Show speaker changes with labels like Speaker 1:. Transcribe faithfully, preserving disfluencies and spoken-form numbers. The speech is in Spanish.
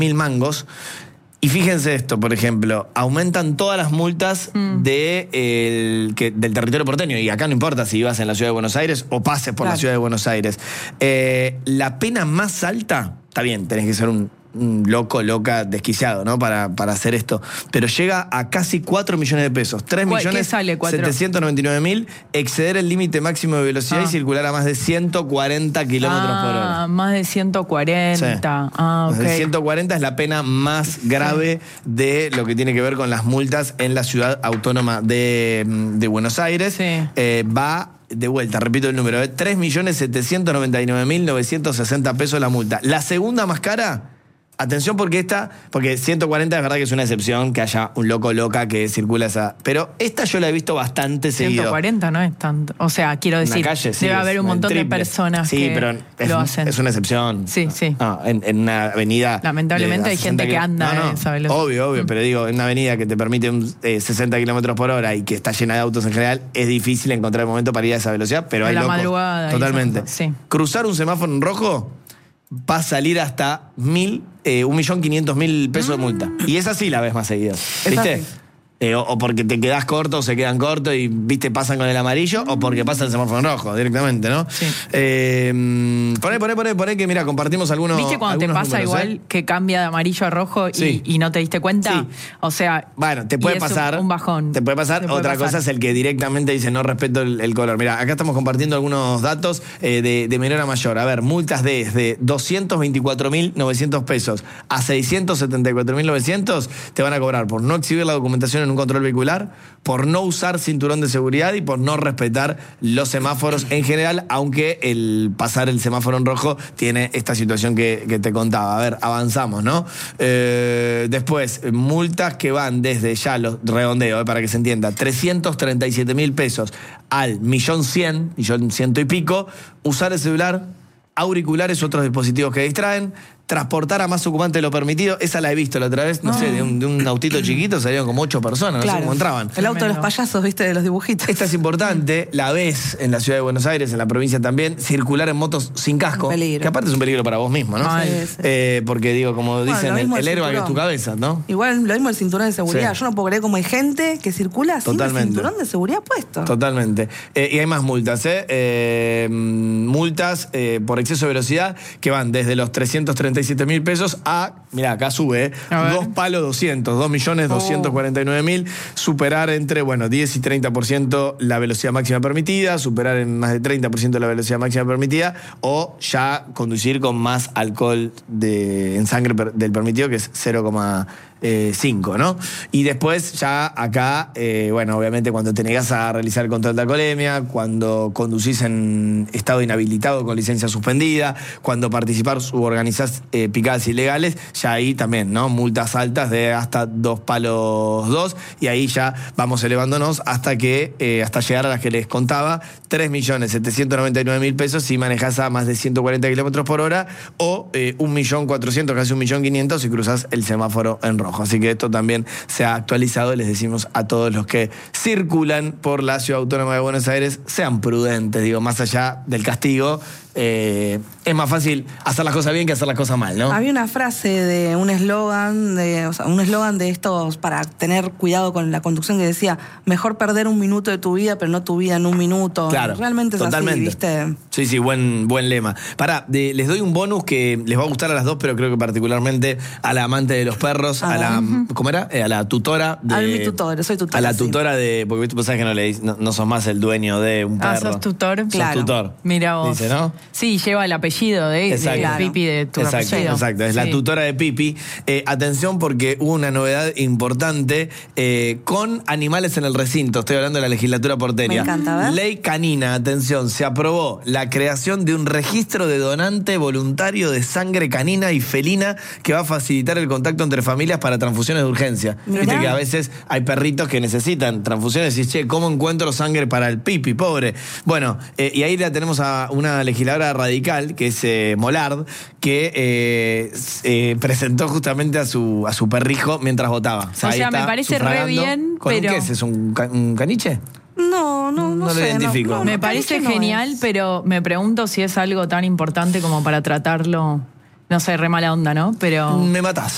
Speaker 1: mil mangos. Y fíjense esto, por ejemplo, aumentan todas las multas mm. de, el, que, del territorio porteño. Y acá no importa si vivas en la ciudad de Buenos Aires o pases por claro. la ciudad de Buenos Aires. Eh, la pena más alta, está bien, tenés que ser un, un loco, loca, desquiciado, ¿no? Para, para hacer esto. Pero llega a casi cuatro millones de pesos. tres millones setecientos noventa y nueve mil, exceder el límite máximo de velocidad ah. y circular a más de ciento cuarenta kilómetros
Speaker 2: ah,
Speaker 1: por hora.
Speaker 2: Más de ciento cuarenta. Sí. Ah, ok.
Speaker 1: ciento cuarenta es la pena más grave sí. de lo que tiene que ver con las multas en la ciudad autónoma de, de Buenos Aires. Sí. Eh, va... De vuelta, repito el número, ¿eh? tres millones setecientos noventa y nueve mil novecientos sesenta pesos la multa. La segunda más cara, atención porque esta, porque ciento cuarenta es verdad que es una excepción que haya un loco loca que circula esa, pero esta yo la he visto bastante seguido.
Speaker 2: ciento cuarenta no es tanto, o sea, quiero decir,
Speaker 1: calle, sí,
Speaker 2: debe haber un montón
Speaker 1: triple.
Speaker 2: de personas
Speaker 1: sí,
Speaker 2: que
Speaker 1: pero es,
Speaker 2: lo hacen.
Speaker 1: Es una excepción.
Speaker 2: Sí, sí.
Speaker 1: No, en, en una avenida...
Speaker 2: Lamentablemente hay gente que anda
Speaker 1: no, no,
Speaker 2: esa velocidad.
Speaker 1: Obvio, obvio, mm. pero digo, en una avenida que te permite un, eh, sesenta kilómetros por hora y que está llena de autos en general, es difícil encontrar el momento para ir a esa velocidad, pero hay
Speaker 2: la
Speaker 1: locos.
Speaker 2: Madrugada.
Speaker 1: Totalmente.
Speaker 2: Sí.
Speaker 1: Cruzar un semáforo en rojo va a salir hasta mil, eh, un millón quinientos mil pesos de multa. Y esa sí la ves más seguido. ¿Viste? Eh, o, o porque te quedás corto o se quedan cortos y, viste, pasan con el amarillo, o porque pasa el semáforo en rojo directamente, ¿no? Sí. Eh, poné, poné, poné, poné que, mira, compartimos algunos.
Speaker 2: ¿Viste cuando te pasa números, igual eh? que cambia de amarillo a rojo y, sí. y no te diste cuenta? Sí. O sea,
Speaker 1: bueno, te puede pasar.
Speaker 2: Un bajón.
Speaker 1: Te puede pasar. Te puede Otra pasar. cosa es el que directamente dice no respeto el, el color. Mira, acá estamos compartiendo algunos datos eh, de, de menor a mayor. A ver, multas de desde doscientos veinticuatro mil novecientos pesos a seiscientos setenta y cuatro mil novecientos te van a cobrar por no exhibir la documentación en un control vehicular, por no usar cinturón de seguridad y por no respetar los semáforos en general, aunque el pasar el semáforo en rojo tiene esta situación que, que te contaba. A ver, avanzamos, ¿no? Eh, después, multas que van desde, ya los redondeo, eh, para que se entienda, trescientos treinta y siete mil pesos al millón cien, millón ciento y pico, usar el celular, auriculares u otros dispositivos que distraen, transportar a más ocupantes de lo permitido. Esa la he visto la otra vez, no, no. sé, de un, de un autito chiquito salieron como ocho personas, claro. no sé cómo entraban.
Speaker 3: El auto de los payasos, viste, de los dibujitos.
Speaker 1: Esta es importante, la ves en la ciudad de Buenos Aires, en la provincia también, circular en motos sin casco, que aparte es un peligro para vos mismo, ¿no?
Speaker 3: Sí, sí.
Speaker 1: Eh, porque digo, como bueno, dicen, el, el airbag es tu cabeza, ¿no?
Speaker 3: Igual lo mismo el cinturón de seguridad. Sí. Yo no puedo creer cómo hay gente que circula sin el cinturón de seguridad puesto.
Speaker 1: Totalmente. Eh, y hay más multas, ¿eh? eh multas eh, por exceso de velocidad que van desde los trescientos treinta y siete mil pesos a, mira, acá sube, ¿eh? dos palos doscientos, dos millones doscientos cuarenta y nueve mil, superar entre, bueno, diez y treinta por ciento la velocidad máxima permitida, superar en más de treinta por ciento la velocidad máxima permitida, o ya conducir con más alcohol de, en sangre per, del permitido, que es cero coma cinco, ¿no? Y después ya acá, eh, bueno, obviamente cuando te negás a realizar el control de alcoholemia, cuando conducís en estado inhabilitado con licencia suspendida, cuando participás u organizás eh, picadas ilegales, ya ahí también, ¿no? Multas altas de hasta dos palos dos, y ahí ya vamos elevándonos hasta que, eh, hasta llegar a las que les contaba, tres millones setecientos noventa y nueve mil pesos si manejás a más de ciento cuarenta kilómetros por hora, o eh, un millón cuatrocientos, casi un millón quinientos si cruzás el semáforo en rojo. Así que esto también se ha actualizado y les decimos a todos los que circulan por la Ciudad Autónoma de Buenos Aires, sean prudentes, digo, más allá del castigo. Eh, es más fácil hacer las cosas bien que hacer las cosas mal, ¿no?
Speaker 3: Había una frase de un eslogan de, o sea, un eslogan de estos para tener cuidado con la conducción que decía, mejor perder un minuto de tu vida, pero no tu vida en un minuto.
Speaker 1: Claro,
Speaker 3: realmente es
Speaker 1: totalmente.
Speaker 3: Así, ¿viste?
Speaker 1: Sí, sí, buen, buen lema. Pará, de, les doy un bonus que les va a gustar a las dos, pero creo que particularmente a la amante de los perros, ah, a la, uh-huh. ¿cómo era? Eh, a la tutora de...
Speaker 3: A mi tutora, soy tutora.
Speaker 1: A la
Speaker 3: sí.
Speaker 1: tutora de, porque viste, pensás que no le no, no sos más el dueño de un perro.
Speaker 2: Ah, sos tutor.
Speaker 1: Sos
Speaker 2: claro.
Speaker 1: tutor.
Speaker 2: Mira vos.
Speaker 1: Dice, ¿no?
Speaker 2: Sí, lleva el apellido de, de la Pipi de tu
Speaker 1: exacto,
Speaker 2: apellido.
Speaker 1: Exacto, es sí. la tutora de Pipi. Eh, atención porque hubo una novedad importante eh, con animales en el recinto. Estoy hablando de la legislatura porteña.
Speaker 3: Me encanta, ¿ver?
Speaker 1: Ley canina, atención, se aprobó la creación de un registro de donante voluntario de sangre canina y felina que va a facilitar el contacto entre familias para transfusiones de urgencia.
Speaker 3: Mirá.
Speaker 1: Viste que a veces hay perritos que necesitan transfusiones y che, ¿cómo encuentro sangre para el Pipi, pobre? Bueno, eh, y ahí la tenemos a una legisladora radical, que es eh, Molard, que eh, eh, presentó justamente a su, a su perrijo mientras votaba. O sea,
Speaker 2: o sea me parece re bien,
Speaker 1: ¿Con
Speaker 2: pero...
Speaker 1: un qué es? ¿Es un, ca un caniche?
Speaker 3: No, no, no,
Speaker 1: no
Speaker 3: sé,
Speaker 1: lo identifico.
Speaker 3: No, no,
Speaker 2: me parece genial, no pero me pregunto si es algo tan importante como para tratarlo, no sé, re mala onda, ¿no? Pero...
Speaker 1: Me matás.